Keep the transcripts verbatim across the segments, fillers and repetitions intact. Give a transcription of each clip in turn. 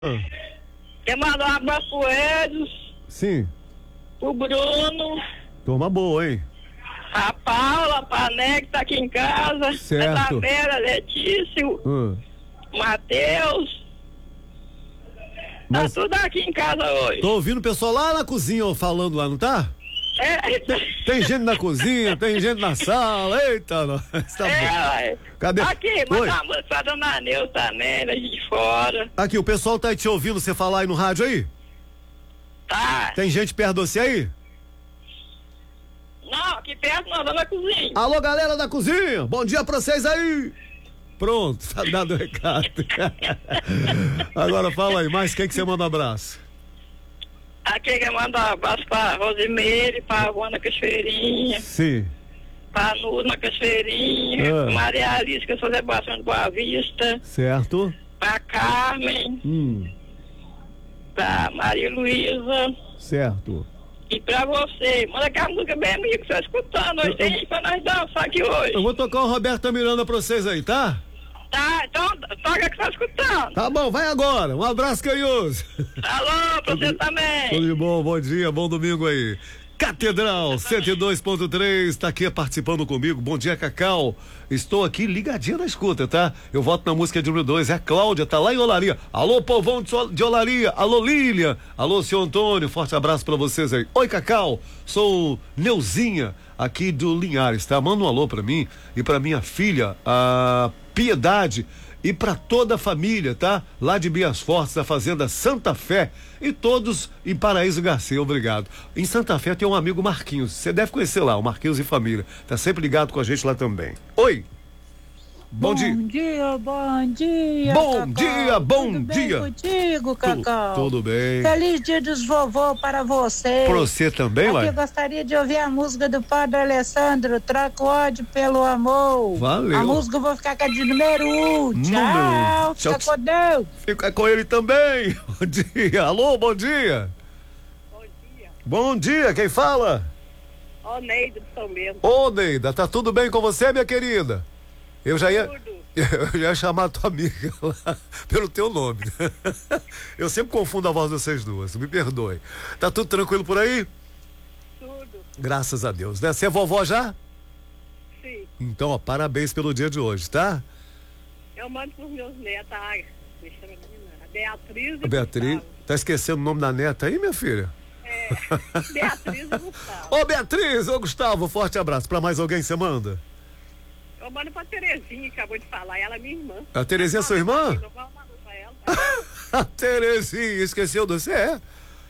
Ah. Quer mandar um abraço pro Edson, Sim. pro Bruno, Turma boa, hein? a Paula, a Né, que tá aqui em casa, Certo. a Tamera, a Letícia, o Ah. Matheus. Mas Tá tudo aqui em casa hoje. tô ouvindo o pessoal lá na cozinha ó, falando lá, não tá? É, Tem gente na cozinha, tem gente na sala. Eita, nós. Tá é, bom. ué. Cadê? Aqui, Oi. manda uma música pra Dona Neuza também, da gente de fora. Aqui, o pessoal tá te ouvindo você falar aí no rádio aí? Tá? Tem gente perto de você aí? Não, aqui perto não, lá na cozinha. Alô, galera da cozinha, bom dia pra vocês aí. Pronto, tá dado o recado. Agora fala aí, mais quem que você manda um abraço? Aqui quer mandar um abraço pra Rosimeire, pra Wanda Cachoeirinha, Sim. pra Nuna Cachoeirinha, Ah. pra Maria Alice, que eu sou Sebastião de Boa Vista, Certo. pra Carmen, Hum, pra Maria Luísa certo. e pra você. Manda aquela música bem amiga que você tá escutando hoje, Eu- tem pra nós dançar aqui hoje. Eu vou tocar o Roberto Miranda pra vocês aí, tá? Tá, então toca que você tá escutando. Tá bom, vai agora. Um abraço carinhoso. Alô, pra você Tudo também. de bom, bom dia, bom domingo aí. Catedral cento e dois ponto três, tá aqui participando comigo. Bom dia, Cacau. Estou aqui ligadinho na escuta, tá? Eu voto na música de número dois. É a Cláudia, tá lá em Olaria. Alô, povão de Sol- de Olaria. Alô, Lília. Alô, seu Antônio. Forte abraço pra vocês aí. Oi, Cacau. Sou Neuzinha, aqui do Linhares, tá? Manda um alô pra mim e pra minha filha, a Piedade. E para toda a família, tá? Lá de Bias Fortes, da Fazenda Santa Fé. E todos em Paraíso Garcia, obrigado. Em Santa Fé tem um amigo Marquinhos. Você deve conhecer lá, o Marquinhos e família. Tá sempre ligado com a gente lá também. Oi! Bom, Bom dia! dia, bom dia. Bom Cacau. dia, bom Tudo bem dia. contigo, Cacau? Tu- tudo bem. Feliz dia dos vovô para você. Pra você também, Aqui eu ué? gostaria de ouvir a música do Padre Alessandro, Troca o ódio pelo amor. Valeu. A música eu vou ficar com a de número um. Número Tchau. um. Fica Tchau. com Deus. Fica com ele também. Bom dia. Alô, bom dia. Bom dia. Bom dia, quem fala? Ó, Neide do São Bento. Ô, Neida, tá tudo bem com você, minha querida? Eu já ia... Tudo. Eu ia chamar a tua amiga lá pelo teu nome. Eu sempre confundo a voz de vocês duas, me perdoe. Tá tudo tranquilo por aí? Tudo. Graças a Deus, né? Você é vovó já? Sim. Então, ó, parabéns pelo dia de hoje, tá? Eu mando pros meus netos, a, me chama a menina, a Beatriz e A Beatriz, Gustavo. tá esquecendo o nome da neta aí, minha filha? É, Beatriz e Gustavo. Ô, Beatriz, ô, Gustavo, forte abraço. Pra mais alguém você manda? Eu mando pra Terezinha, que acabou de falar, ela é minha irmã. A Terezinha é sua irmã? Eu vou mandar pra ela. Tá? A Terezinha, esqueceu de você? É?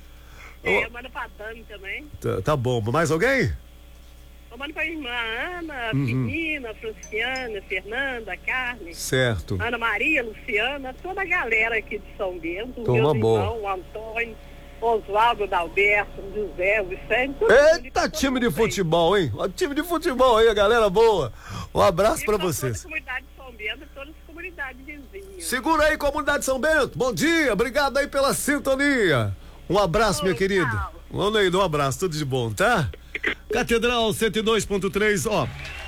É, eu mando pra Dani também. Tá, tá bom, mais alguém? Eu mando pra irmã Ana, a Uhum. Menina, a Franciana, a Fernanda, a Carmen, Certo. Ana Maria, Luciana, toda a galera aqui de São Bento, Toma meus boa. irmãos, o Antônio, Oswaldo, Dalberto, José, o Vicente. todo mundo, Eita, todo time de mundo bem. futebol, hein? Ó, time de futebol aí, galera boa. Um abraço E pra pra vocês. toda a comunidade de São Bento e todas as comunidades vizinhas. Segura aí, comunidade São Bento. Bom dia, obrigado aí pela sintonia. Um abraço, minha Ô, querida. tchau. Ô, Neida, um abraço, tudo de bom, tá? Catedral cento e dois ponto três, ó.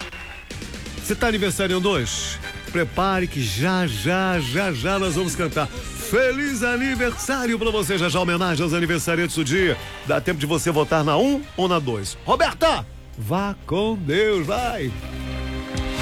Você tá aniversariando hoje? Prepare que já, já, já, já nós vamos cantar. Feliz aniversário pra você, já já, homenagem aos aniversariantes do dia. Dá tempo de você votar na um ou na dois. Roberta, vá com Deus, vai.